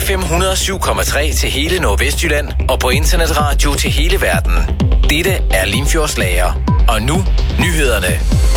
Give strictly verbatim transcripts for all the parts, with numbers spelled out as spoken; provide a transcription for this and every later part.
F M hundrede og syv komma tre til hele Nordvestjylland og på internetradio til hele verden. Dette er Limfjordslager. Og nu nyhederne.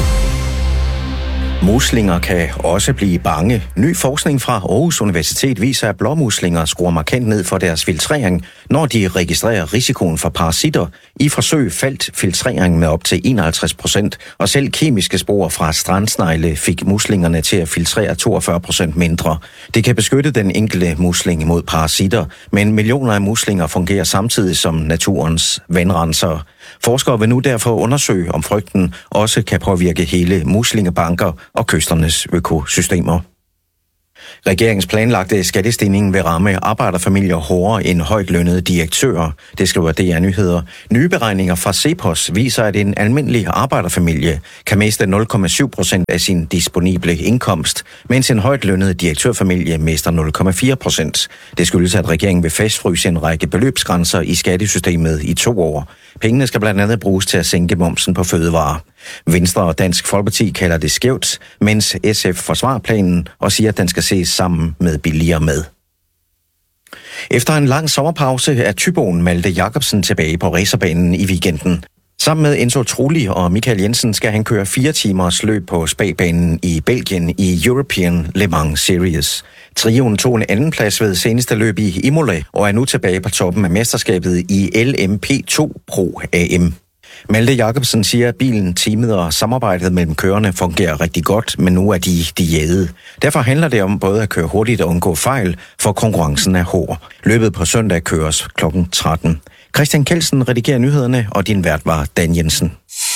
Muslinger kan også blive bange. Ny forskning fra Aarhus Universitet viser, at blåmuslinger skruer markant ned for deres filtrering, når de registrerer risikoen for parasitter. I forsøg faldt filtreringen med op til enoghalvtreds procent, og selv kemiske spor fra strandsnegle fik muslingerne til at filtrere toogfyrre procent mindre. Det kan beskytte den enkelte musling mod parasitter, men millioner af muslinger fungerer samtidig som naturens vandrensere. Forskere vil nu derfor undersøge, om frygten også kan påvirke hele muslingebanker og kysternes økosystemer. Regeringens planlagte skattestigning vil ramme arbejderfamilier hårdere end højt lønnede direktører, det skriver D R Nyheder. Nye beregninger fra CEPOS viser, at en almindelig arbejderfamilie kan miste nul komma syv procent af sin disponible indkomst, mens en højt lønnet direktørfamilie mister nul komma fire procent. Det skyldes, at regeringen vil fastfryse en række beløbsgrænser i skattesystemet i to år. Pengene skal blandt andet bruges til at sænke momsen på fødevarer. Venstre og Dansk Folkeparti kalder det skævt, mens S F forsvarer planen og siger, at den skal ses sammen med billigere mad. Efter en lang sommerpause er Thyboen Malte Jacobsen tilbage på racerbanen i weekenden. Sammen med Enzo Trulli og Michael Jensen skal han køre fire timers løb på spagbanen i Belgien i European Le Mans Series. Trioen tog en anden plads ved seneste løb i Imola og er nu tilbage på toppen af mesterskabet i L M P to Pro A M. Malte Jacobsen siger, at bilen, teamet og samarbejdet mellem kørerne fungerer rigtig godt, men nu er de de jæde. Derfor handler det om både at køre hurtigt og undgå fejl, for konkurrencen er hård. Løbet på søndag køres klokken tretten. Christian Kelsen redigerer nyhederne, og din vært var Dan Jensen.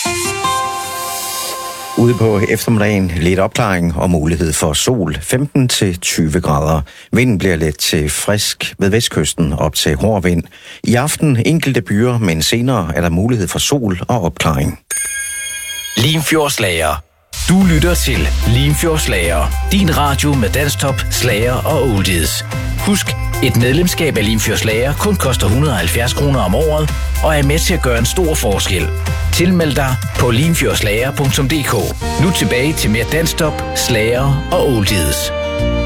Ude på eftermiddagen lidt opklaring og mulighed for sol, femten til tyve grader. Vinden bliver let til frisk ved vestkysten op til hård vind. I aften enkelte byer, men senere er der mulighed for sol og opklaring. Limfjordslager. Du lytter til Limfjordslager. Din radio med danstop, slager og oldies. Husk, et medlemskab af Limfjordslager kun koster et hundrede og halvfjerds kroner om året og er med til at gøre en stor forskel. Tilmeld dig på limfjordslager punktum d k. Nu tilbage til mere danstop, slager og oldies.